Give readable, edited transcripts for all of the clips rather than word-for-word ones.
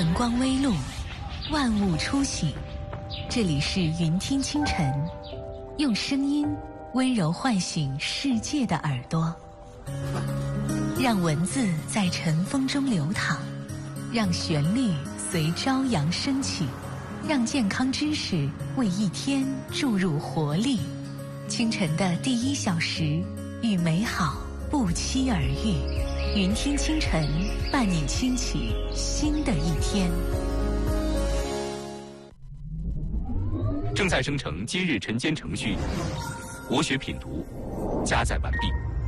晨光微露，万物初醒。这里是云听清晨，用声音温柔唤醒世界的耳朵，让文字在晨风中流淌，让旋律随朝阳升起，让健康知识为一天注入活力。清晨的第1小时，与美好不期而遇。云听清晨，伴你轻启新的一天。 正在生成今日晨间程序，国学品读加载完毕。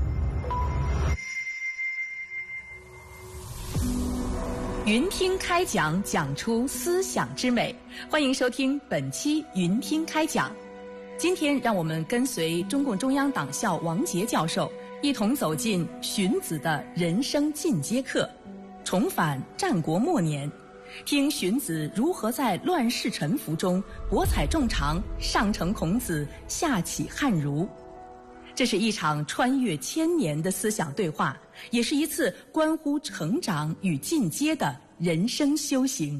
云听开讲，讲出思想之美。欢迎收听本期云听开讲。今天让我们跟随中共中央党校王杰教授一同走进荀子的人生进阶课，重返战国末年，听荀子如何在乱世沉浮中博采众长，上承孔子，下启汉儒。这是一场穿越1000年的思想对话，也是一次关乎成长与进阶的人生修行。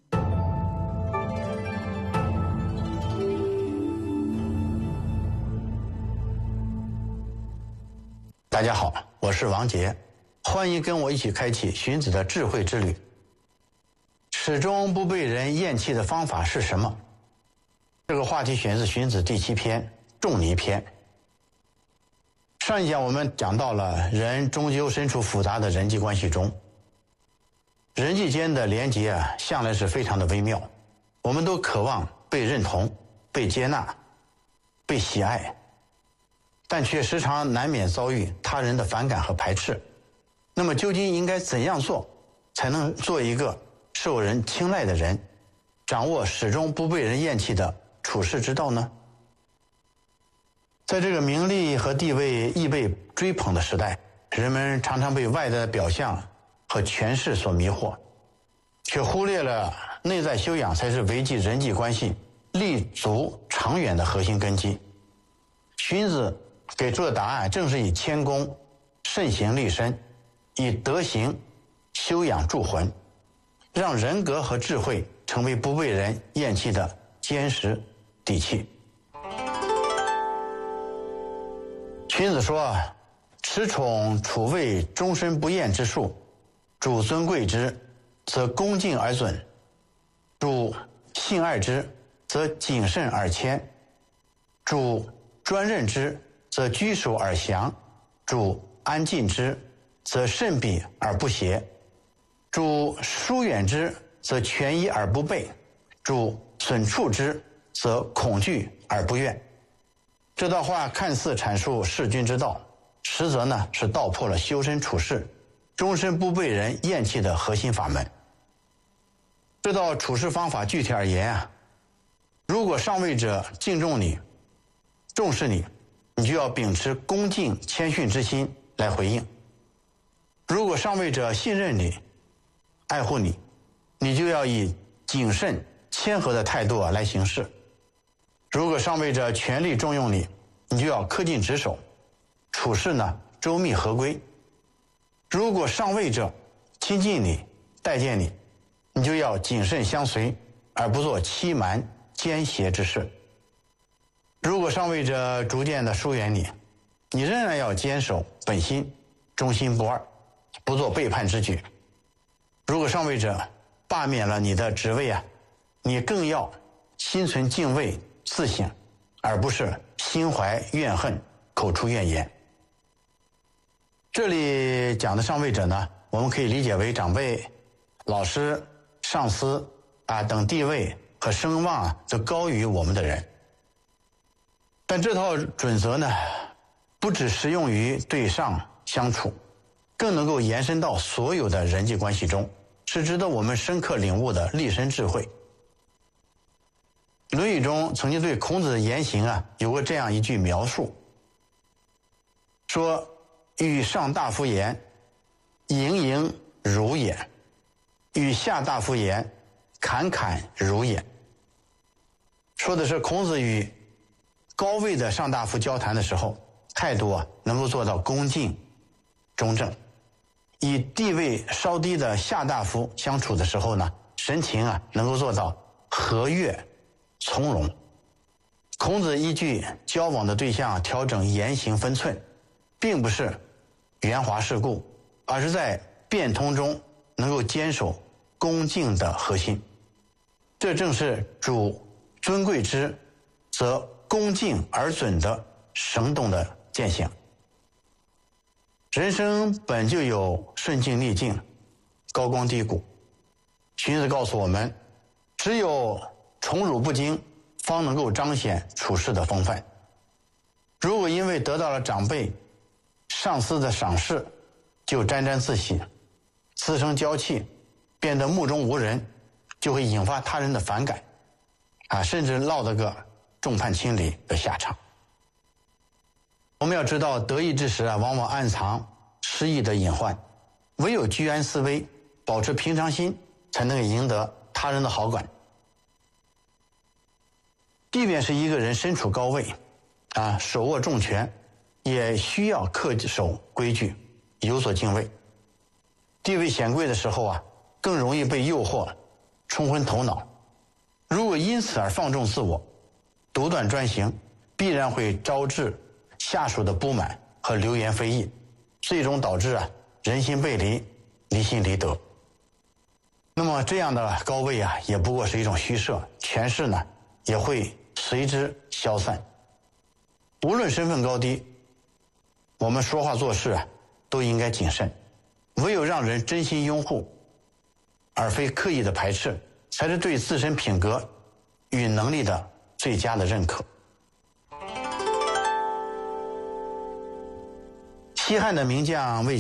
大家好，我是王杰，欢迎跟我一起开启荀子的智慧之旅。始终不被人厌弃的方法是什么？这个话题选自荀子第7篇仲尼篇。上一讲我们讲到了人终究身处复杂的人际关系中，人际间的连结向来是非常的微妙，我们都渴望被认同、被接纳、被喜爱，但却时常难免遭遇他人的反感和排斥。那么究竟应该怎样做才能做一个受人青睐的人，掌握始终不被人厌弃的处世之道呢？在这个名利和地位易被追捧的时代，人们常常被外在的表象和权势所迷惑，却忽略了内在修养才是维系人际关系立足长远的核心根基。荀子给出的答案正是以谦恭慎行立身，以德行修养铸魂，让人格和智慧成为不被人厌弃的坚实底气。荀子说，持宠处位终身不厌之术，主尊贵之，则恭敬而尊；主信爱之，则谨慎而谦；主专任之，则居守而详；主安静之，则慎避而不邪；主疏远之，则权依而不悖；主损处之，则恐惧而不怨。这段话看似阐述弑君之道，实则呢是道破了修身处世终身不被人厌弃的核心法门。这道处事方法具体而言如果上位者敬重你、重视你，你就要秉持恭敬谦逊之心来回应；如果上位者信任你、爱护你，你就要以谨慎谦和的态度来行事；如果上位者全力重用你，你就要恪尽职守，处事呢周密合规；如果上位者亲近你、待见你，你就要谨慎相随，而不做欺瞒奸邪之事；如果上位者逐渐的疏远你，你仍然要坚守本心，忠心不二，不做背叛之举；如果上位者罢免了你的职位你更要心存敬畏自省，而不是心怀怨恨，口出怨言。这里讲的上位者呢，我们可以理解为长辈、老师、上司等地位和声望都高于我们的人。但这套准则呢，不只适用于对上相处，更能够延伸到所有的人际关系中，是值得我们深刻领悟的立身智慧。《论语》中曾经对孔子的言行有过这样一句描述，说：与上大夫言，盈盈如也；与下大夫言，侃侃如也。说的是孔子与高位的上大夫交谈的时候，态度能够做到恭敬中正；以地位稍低的下大夫相处的时候呢， 神情能够做到和悦从容。孔子依据交往的对象调整言行分寸，并不是圆滑世故，而是在变通中能够坚守恭敬的核心。这正是主尊贵之，则恭敬而准的生动的践行。人生本就有顺境逆境，高光低谷。荀子告诉我们，只有宠辱不惊，方能够彰显处事的风范。如果因为得到了长辈、上司的赏识，就沾沾自喜，滋生娇气，变得目中无人，就会引发他人的反感，甚至落得个众叛亲离的下场。我们要知道，得意之时往往暗藏失意的隐患，唯有居安思危，保持平常心，才能赢得他人的好感。即便是一个人身处高位，手握重权，也需要恪守规矩，有所敬畏。地位显贵的时候更容易被诱惑，冲昏头脑。如果因此而放纵自我，独断专行，必然会招致下属的不满和流言蜚议，最终导致人心背离，离心离德。那么这样的高位也不过是一种虚设，权势呢也会随之消散。无论身份高低，我们说话做事都应该谨慎，唯有让人真心拥护，而非刻意的排斥，才是对自身品格与能力的最佳的认可。西汉的名将魏